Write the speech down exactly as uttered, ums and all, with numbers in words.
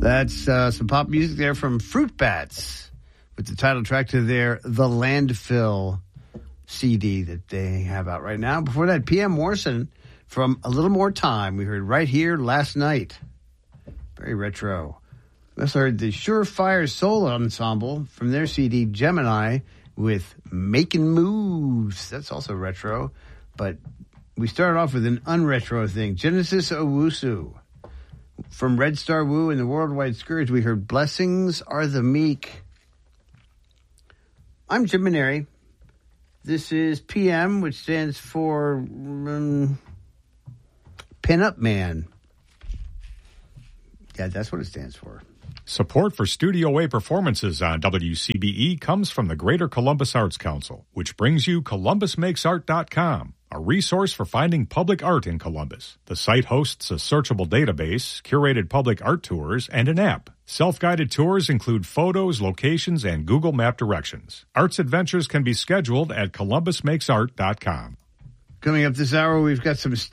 That's uh, some pop music there from Fruit Bats with the title track to their The Landfill C D that they have out right now. Before that, P M Morrison from A Little More Time. We heard Right Here Last Night. Very retro. We also heard the Surefire Soul Ensemble from their C D Gemini with Making Moves. That's also retro. But we started off with an unretro thing. Genesis Owusu. From Red Star Woo and the Worldwide Scourge, we heard Blessings Are the Meek. I'm Jim Maneri. This is P M, which stands for um, Pin Up Man. Yeah, that's what it stands for. Support for Studio A performances on W C B E comes from the Greater Columbus Arts Council, which brings you Columbus Makes Art dot com, a resource for finding public art in Columbus. The site hosts a searchable database, curated public art tours, and an app. Self-guided tours include photos, locations, and Google Map directions. Arts adventures can be scheduled at Columbus Makes Art dot com. Coming up this hour, we've got some